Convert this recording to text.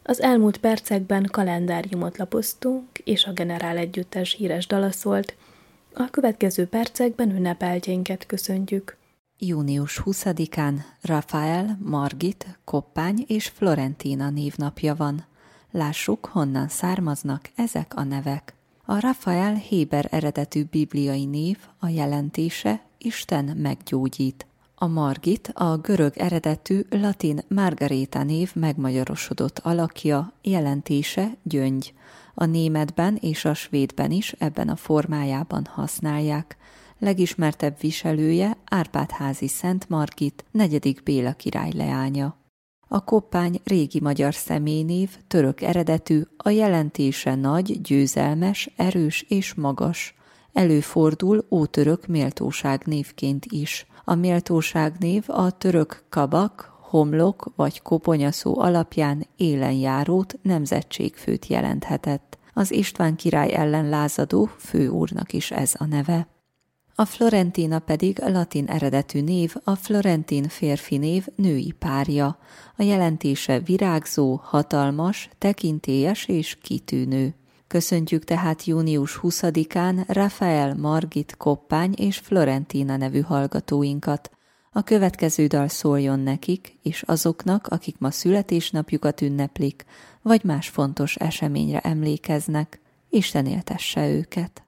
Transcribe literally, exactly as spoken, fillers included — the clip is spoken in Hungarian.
Az elmúlt percekben kalendáriumot lapoztunk, és a Generál Együttes híres dala szólt. A következő percekben ünnepeltjeinket köszöntjük. június huszadikán Rafael, Margit, Koppány és Florentina névnapja van. Lássuk, honnan származnak ezek a nevek. A Rafael héber eredetű bibliai név, a jelentése Isten meggyógyít. A Margit a görög eredetű latin Margareta név megmagyarosodott alakja, jelentése gyöngy. A németben és a svédben is ebben a formájában használják. Legismertebb viselője Árpád-házi Szent Margit, negyedik Béla király leánya. A Koppány régi magyar személynév, török eredetű, a jelentése nagy, győzelmes, erős és magas. Előfordul ótörök méltóság névként is. A méltóság név a török kabak, homlok vagy koponya szó alapján élenjárót, nemzetségfőt jelenthetett. Az István király ellen lázadó főúrnak is ez a neve. A Florentina pedig latin eredetű név, a Florentin férfi név női párja. A jelentése virágzó, hatalmas, tekintélyes és kitűnő. Köszöntjük tehát június huszadikán Rafael, Margit, Koppány és Florentina nevű hallgatóinkat. A következő dal szóljon nekik és azoknak, akik ma születésnapjukat ünneplik, vagy más fontos eseményre emlékeznek. Isten éltesse őket!